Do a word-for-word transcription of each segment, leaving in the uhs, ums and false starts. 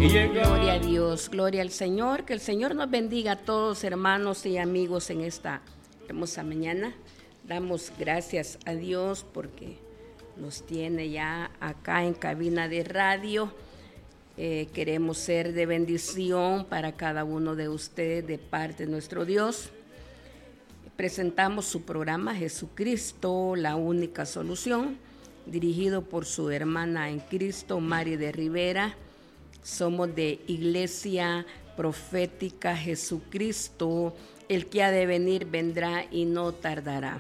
Gloria a Dios, gloria al Señor. Que el Señor nos bendiga a todos, hermanos y amigos, en esta hermosa mañana. Damos gracias a Dios porque nos tiene ya acá en cabina de radio. Eh, queremos ser de bendición para cada uno de ustedes de parte de nuestro Dios. Presentamos su programa Jesucristo, la única solución, dirigido por su hermana en Cristo, Mari de Rivera. Somos de Iglesia Profética Jesucristo, el que ha de venir vendrá y no tardará.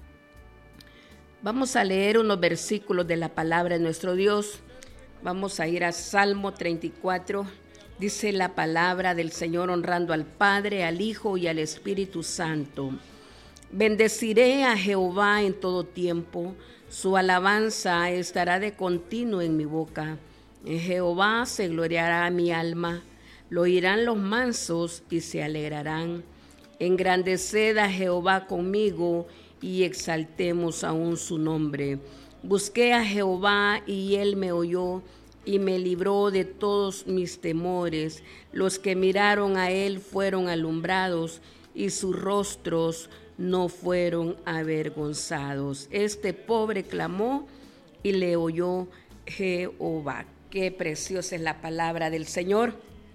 Vamos a leer unos versículos de la palabra de nuestro Dios. Vamos a ir a Salmo treinta y cuatro. Dice la palabra del Señor, honrando al Padre, al Hijo y al Espíritu Santo. Bendeciré a Jehová en todo tiempo, su alabanza estará de continuo en mi boca. En Jehová se gloriará mi alma, lo oirán los mansos y se alegrarán. Engrandeced a Jehová conmigo y exaltemos aún su nombre. Busqué a Jehová y él me oyó y me libró de todos mis temores. Los que miraron a él fueron alumbrados y sus rostros no fueron avergonzados. Este pobre clamó y le oyó Jehová. Qué preciosa es la palabra del Señor.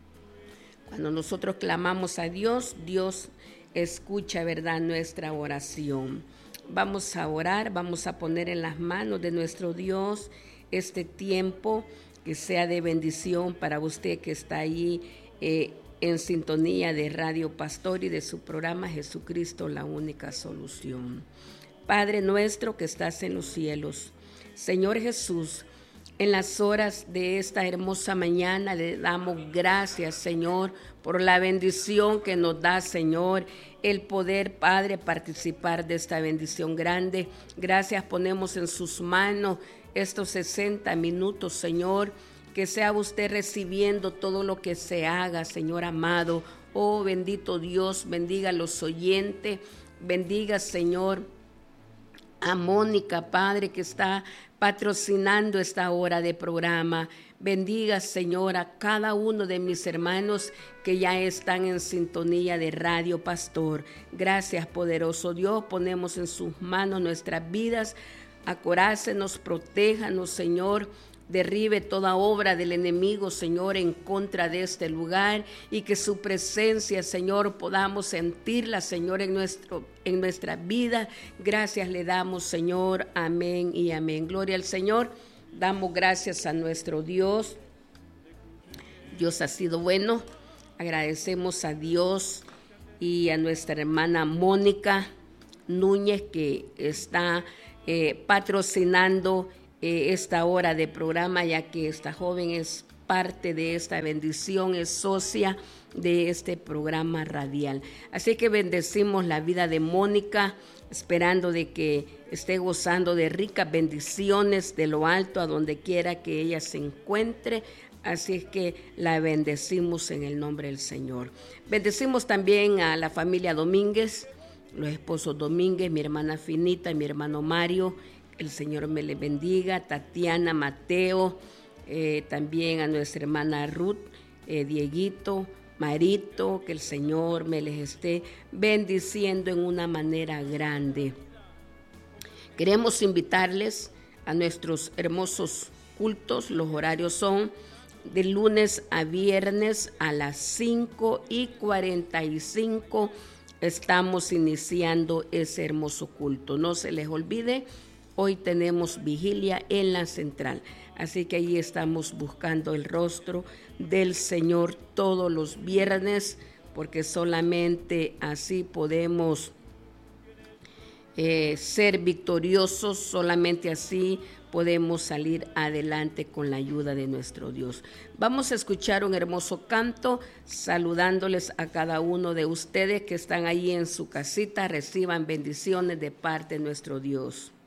Cuando nosotros clamamos a Dios, Dios escucha, ¿verdad?, nuestra oración. Vamos a orar, vamos a poner en las manos de nuestro Dios este tiempo que sea de bendición para usted que está ahí eh, en sintonía de Radio Pastor y de su programa Jesucristo, la única solución. Padre nuestro que estás en los cielos, Señor Jesús, en las horas de esta hermosa mañana le damos gracias, Señor, por la bendición que nos da, Señor, el poder, Padre, participar de esta bendición grande. Gracias ponemos en sus manos estos sesenta minutos, Señor, que sea usted recibiendo todo lo que se haga, Señor amado. Oh, bendito Dios, bendiga a los oyentes, bendiga, Señor, a Mónica, Padre, que está patrocinando esta hora de programa. Bendiga, Señor, a cada uno de mis hermanos que ya están en sintonía de Radio Pastor. Gracias, poderoso Dios. Ponemos en sus manos nuestras vidas. Acorácenos, protéjanos, Señor. Derribe toda obra del enemigo, Señor, en contra de este lugar y que su presencia, Señor, podamos sentirla, Señor, en, nuestro, en nuestra vida. Gracias le damos, Señor. Amén y amén. Gloria al Señor. Damos gracias a nuestro Dios. Dios ha sido bueno. Agradecemos a Dios y a nuestra hermana Mónica Núñez que está eh, patrocinando Eh, esta hora de programa, ya que esta joven es parte de esta bendición, es socia de este programa radial. Así que bendecimos la vida de Mónica, esperando de que esté gozando de ricas bendiciones de lo alto a donde quiera que ella se encuentre. Así es que la bendecimos en el nombre del Señor. Bendecimos también a la familia Domínguez, los esposos Domínguez, mi hermana Finita y mi hermano Mario. El Señor me le bendiga. Tatiana, Mateo, eh, también a nuestra hermana Ruth, eh, Dieguito, Marito, que el Señor me les esté bendiciendo en una manera grande. Queremos invitarles a nuestros hermosos cultos. Los horarios son de lunes a viernes a las cinco y cuarenta y cinco. Estamos iniciando ese hermoso culto. No se les olvide. Hoy tenemos vigilia en la central, así que ahí estamos buscando el rostro del Señor todos los viernes, porque solamente así podemos eh, ser victoriosos, solamente así podemos salir adelante con la ayuda de nuestro Dios. Vamos a escuchar un hermoso canto, saludándoles a cada uno de ustedes que están ahí en su casita. Reciban bendiciones de parte de nuestro Dios.